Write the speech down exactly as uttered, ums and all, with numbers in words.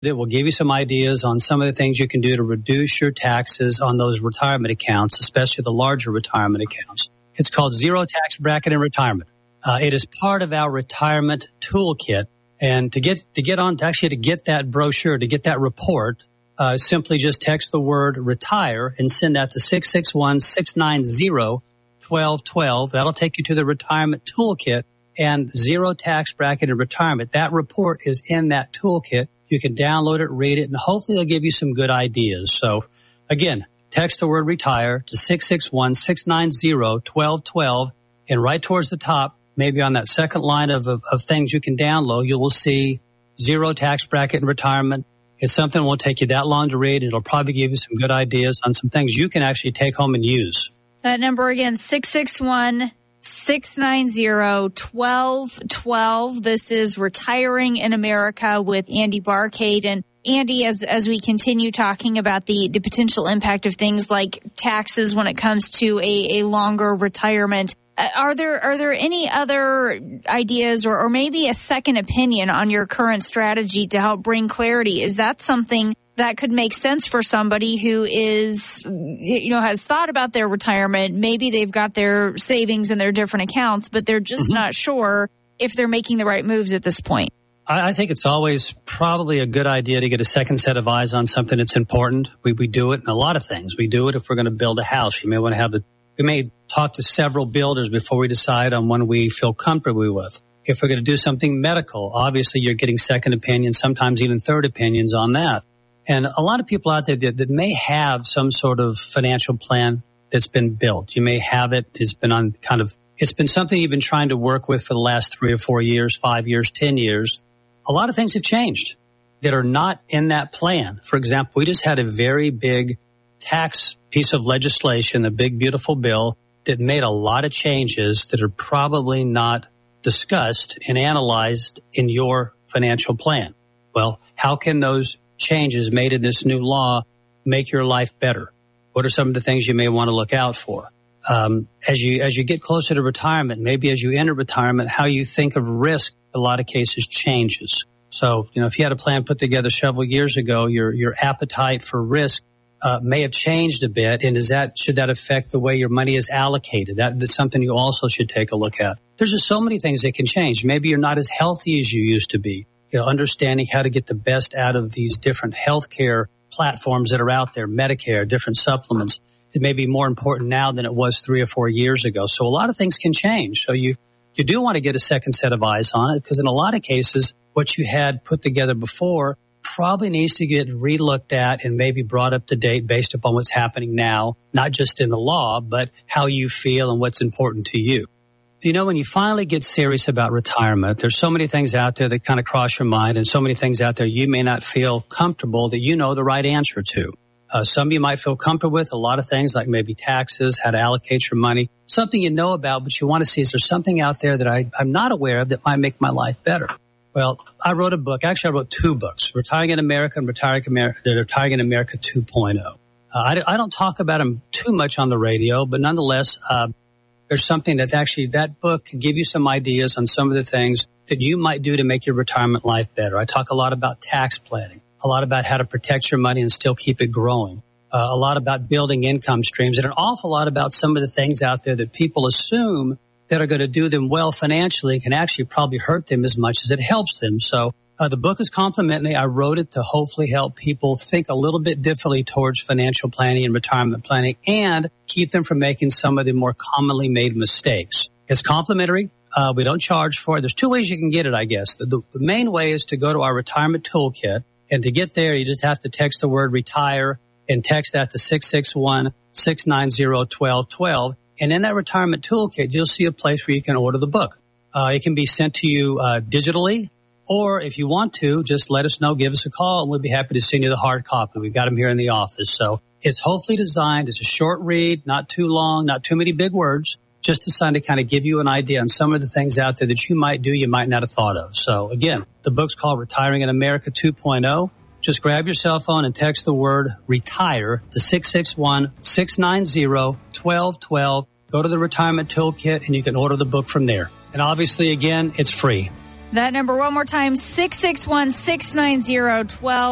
that will give you some ideas on some of the things you can do to reduce your taxes on those retirement accounts, especially the larger retirement accounts. It's called Zero Tax Bracket in Retirement. Uh, it is part of our retirement toolkit. And to get, to get on, to actually to get that brochure, to get that report, uh, simply just text the word retire and send that to six six one, six nine zero, one two one two. That'll take you to the retirement toolkit and Zero Tax Bracket in Retirement. That report is in that toolkit. You can download it, read it, and hopefully it'll give you some good ideas. So again, text the word retire to six six one, six nine zero, one two one two, and right towards the top, maybe on that second line of, of, of things you can download, you will see Zero Tax Bracket in Retirement. It's something that won't take you that long to read. It'll probably give you some good ideas on some things you can actually take home and use. That number again, six six one, six nine zero, one two one two. This is Retiring in America with Andy Barcade. And Andy, as as we continue talking about the, the potential impact of things like taxes when it comes to a, a longer retirement, uh, are there are there any other ideas or, or maybe a second opinion on your current strategy to help bring clarity? Is that something that could make sense for somebody who is, you know, has thought about their retirement? Maybe they've got their savings in their different accounts, but they're just mm-hmm. not sure if they're making the right moves at this point. I think it's always probably a good idea to get a second set of eyes on something that's important. We we do it in a lot of things. We do it if we're going to build a house. You may want to have the, we may talk to several builders before we decide on one we feel comfortable with. If we're going to do something medical, obviously you're getting second opinions, sometimes even third opinions on that. And a lot of people out there that, that may have some sort of financial plan that's been built. You may have it. It's been on kind of, it's been something you've been trying to work with for the last three or four years, five years, ten years. A lot of things have changed that are not in that plan. For example, we just had a very big tax piece of legislation, a big, beautiful bill that made a lot of changes that are probably not discussed and analyzed in your financial plan. Well, how can those changes made in this new law make your life better? What are some of the things you may want to look out for? Um, as you as you get closer to retirement, maybe as you enter retirement, how you think of risk, in a lot of cases, changes. So, you know, if you had a plan put together several years ago, your your appetite for risk uh, may have changed a bit. And is that should that affect the way your money is allocated? That, that's something you also should take a look at. There's just so many things that can change. Maybe you're not as healthy as you used to be. You know, understanding how to get the best out of these different healthcare platforms that are out there, Medicare, different supplements. It may be more important now than it was three or four years ago. So a lot of things can change. So you, you do want to get a second set of eyes on it because in a lot of cases, what you had put together before probably needs to get relooked at and maybe brought up to date based upon what's happening now, not just in the law, but how you feel and what's important to you. You know, when you finally get serious about retirement, there's so many things out there that kind of cross your mind and so many things out there you may not feel comfortable that you know the right answer to. Uh, some you might feel comfortable with, a lot of things like maybe taxes, how to allocate your money, something you know about, but you want to see, is there something out there that I, I'm not aware of that might make my life better? Well, I wrote a book. Actually, I wrote two books, Retiring in America and Retiring, America, Retiring in America two point oh. Uh, I, I don't talk about them too much on the radio, but nonetheless, uh, there's something that's actually, that book can give you some ideas on some of the things that you might do to make your retirement life better. I talk a lot about tax planning, a lot about how to protect your money and still keep it growing, uh, a lot about building income streams, and an awful lot about some of the things out there that people assume that are going to do them well financially can actually probably hurt them as much as it helps them. So uh, the book is complimentary. I wrote it to hopefully help people think a little bit differently towards financial planning and retirement planning and keep them from making some of the more commonly made mistakes. It's complimentary. Uh, we don't charge for it. There's two ways you can get it, I guess. The, the, the main way is to go to our retirement toolkit. And to get there, you just have to text the word retire and text that to six six one, six nine zero, one two one two. And in that retirement toolkit, you'll see a place where you can order the book. Uh, it can be sent to you uh, digitally, or if you want to, just let us know, give us a call, and we'll be happy to send you the hard copy. We've got them here in the office. So it's hopefully designed. It's a short read, not too long, not too many big words, just designed to kind of give you an idea on some of the things out there that you might do you might not have thought of. So again, the book's called Retiring in America two point oh. Just grab your cell phone and text the word retire to six six one, six nine zero, one two one two. Go to the retirement toolkit and you can order the book from there. And obviously, again, it's free. That number one more time, six six one, six nine zero, one two one two.